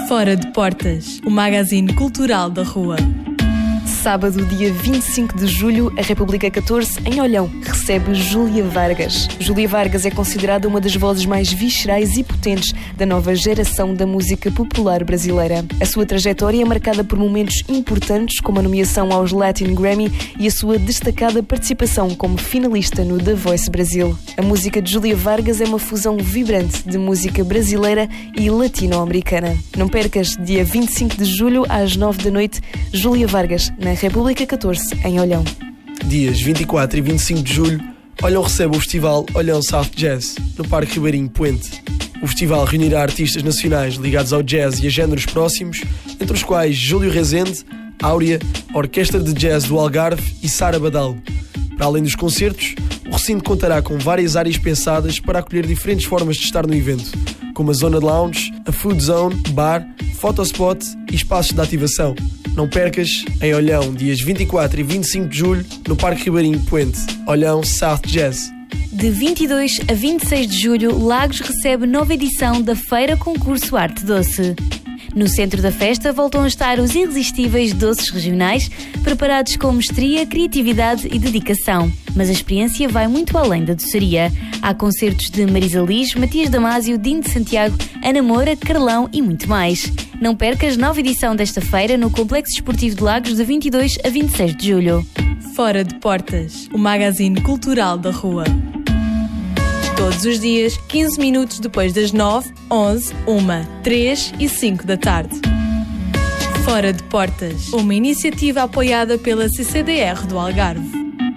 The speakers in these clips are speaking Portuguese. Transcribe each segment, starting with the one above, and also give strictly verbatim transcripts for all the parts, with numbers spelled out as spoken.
Fora de Portas, o magazine cultural da rua. Sábado, dia vinte e cinco de julho, a República catorze, em Olhão, recebe Júlia Vargas. Júlia Vargas é considerada uma das vozes mais viscerais e potentes da nova geração da música popular brasileira. A sua trajetória é marcada por momentos importantes, como a nomeação aos Latin Grammy e a sua destacada participação como finalista no The Voice Brasil. A música de Júlia Vargas é uma fusão vibrante de música brasileira e latino-americana. Não percas, dia vinte e cinco de julho, às nove da noite, Júlia Vargas, na República catorze, em Olhão. Dias vinte e quatro e vinte e cinco de julho, Olhão recebe o festival Olhão South Jazz, no Parque Ribeirinho Poente. O festival reunirá artistas nacionais ligados ao jazz e a géneros próximos, entre os quais Júlio Rezende, Áurea, Orquestra de Jazz do Algarve e Sara Badalo. Para além dos concertos, o recinto contará com várias áreas pensadas para acolher diferentes formas de estar no evento, como a zona de lounge, a food zone, bar, photospot e espaços de ativação. Não percas, em Olhão, dias vinte e quatro e vinte e cinco de julho, no Parque Ribeirinho Poente. Olhão South Jazz. De vinte e dois a vinte e seis de julho, Lagos recebe nova edição da Feira Concurso Arte Doce. No centro da festa voltam a estar os irresistíveis doces regionais, preparados com mestria, criatividade e dedicação. Mas a experiência vai muito além da doçaria. Há concertos de Marisa Liz, Matias Damasio, Dino de Santiago, Ana Moura, Carlão e muito mais. Não percas nova edição desta feira no Complexo Desportivo de Lagos de vinte e dois a vinte e seis de julho. Fora de Portas, o magazine cultural da rua. Todos os dias, quinze minutos depois das nove, onze, uma, três e cinco da tarde. Fora de Portas, uma iniciativa apoiada pela C C D R do Algarve.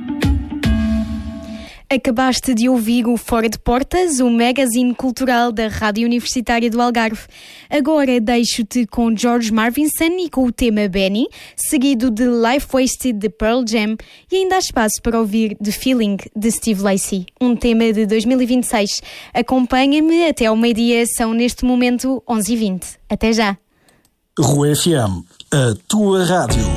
Acabaste de ouvir o Fora de Portas, o magazine cultural da Rádio Universitária do Algarve. Agora deixo-te com George Marvinson e com o tema Benny, seguido de Life Wasted de Pearl Jam, e ainda há espaço para ouvir The Feeling de Steve Lacy, um tema de dois mil e vinte e seis. Acompanha-me até ao meio-dia, são neste momento onze e vinte. Até já! Rua F M, a tua rádio.